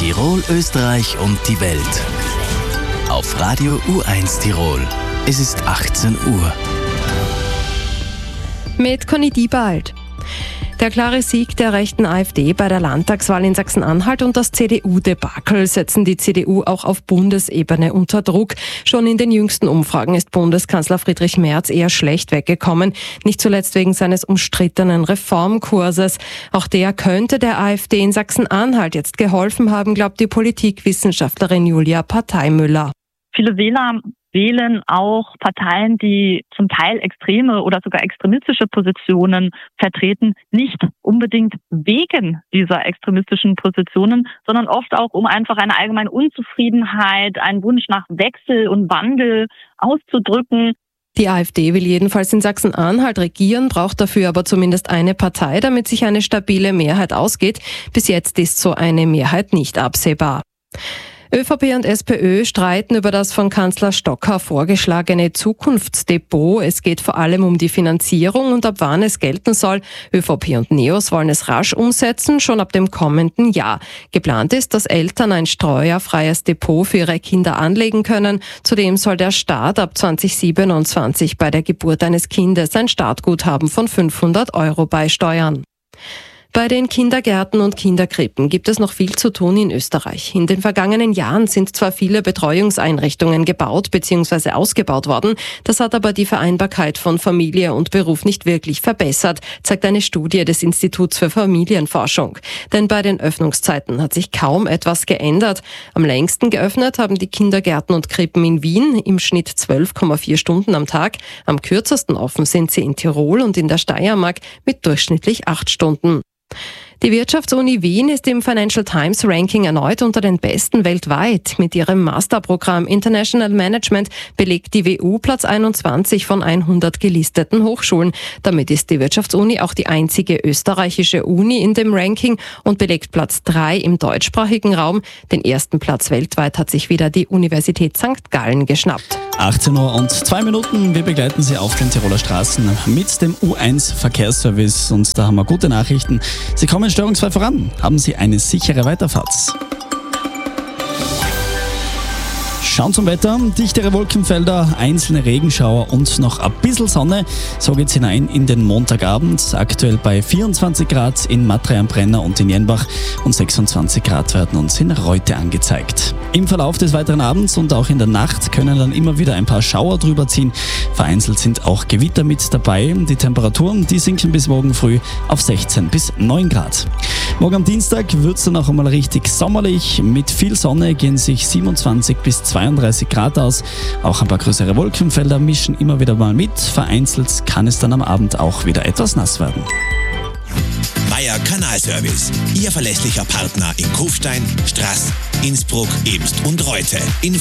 Tirol, Österreich und die Welt. Auf Radio U1 Tirol. Es ist 18 Uhr. Mit Conny Diebald. Der klare Sieg der rechten AfD bei der Landtagswahl in Sachsen-Anhalt und das CDU-Debakel setzen die CDU auch auf Bundesebene unter Druck. Schon in den jüngsten Umfragen ist Bundeskanzler Friedrich Merz eher schlecht weggekommen, nicht zuletzt wegen seines umstrittenen Reformkurses. Auch der könnte der AfD in Sachsen-Anhalt jetzt geholfen haben, glaubt die Politikwissenschaftlerin Julia Parteimüller. Viele Wähler wählen auch Parteien, die zum Teil extreme oder sogar extremistische Positionen vertreten, nicht unbedingt wegen dieser extremistischen Positionen, sondern oft auch, um einfach eine allgemeine Unzufriedenheit, einen Wunsch nach Wechsel und Wandel auszudrücken. Die AfD will jedenfalls in Sachsen-Anhalt regieren, braucht dafür aber zumindest eine Partei, damit sich eine stabile Mehrheit ausgeht. Bis jetzt ist so eine Mehrheit nicht absehbar. ÖVP und SPÖ streiten über das von Kanzler Stocker vorgeschlagene Zukunftsdepot. Es geht vor allem um die Finanzierung und ab wann es gelten soll. ÖVP und NEOS wollen es rasch umsetzen, schon ab dem kommenden Jahr. Geplant ist, dass Eltern ein steuerfreies Depot für ihre Kinder anlegen können. Zudem soll der Staat ab 2027 bei der Geburt eines Kindes ein Startguthaben von 500 € beisteuern. Bei den Kindergärten und Kinderkrippen gibt es noch viel zu tun in Österreich. In den vergangenen Jahren sind zwar viele Betreuungseinrichtungen gebaut bzw. ausgebaut worden, das hat aber die Vereinbarkeit von Familie und Beruf nicht wirklich verbessert, zeigt eine Studie des Instituts für Familienforschung. Denn bei den Öffnungszeiten hat sich kaum etwas geändert. Am längsten geöffnet haben die Kindergärten und Krippen in Wien, im Schnitt 12,4 Stunden am Tag. Am kürzesten offen sind sie in Tirol und in der Steiermark mit durchschnittlich 8 Stunden. Die Wirtschaftsuni Wien ist im Financial Times Ranking erneut unter den besten weltweit. Mit ihrem Masterprogramm International Management belegt die WU Platz 21 von 100 gelisteten Hochschulen. Damit ist die Wirtschaftsuni auch die einzige österreichische Uni in dem Ranking und belegt Platz 3 im deutschsprachigen Raum. Den ersten Platz weltweit hat sich wieder die Universität St. Gallen geschnappt. 18 Uhr und 2 Minuten. Wir begleiten Sie auf den Tiroler Straßen mit dem U1 Verkehrsservice und da haben wir gute Nachrichten. Sie kommen störungsfrei voran. Haben Sie eine sichere Weiterfahrt. Schauen zum Wetter, dichtere Wolkenfelder, einzelne Regenschauer und noch ein bisschen Sonne. So geht's hinein in den Montagabend. Aktuell bei 24 Grad in Matrei am Brenner und in Jenbach und 26 Grad werden uns in Reute angezeigt. Im Verlauf des weiteren Abends und auch in der Nacht können dann immer wieder ein paar Schauer drüber ziehen. Vereinzelt sind auch Gewitter mit dabei. Die Temperaturen, die sinken bis morgen früh auf 16 bis 9 Grad. Morgen am Dienstag wird's dann auch einmal richtig sommerlich. Mit viel Sonne gehen sich 27 bis 32 Grad aus. Auch ein paar größere Wolkenfelder mischen immer wieder mal mit. Vereinzelt kann es dann am Abend auch wieder etwas nass werden. Bayer Kanalservice, Ihr verlässlicher Partner in Kufstein, Straß, Innsbruck, Imst und Reute.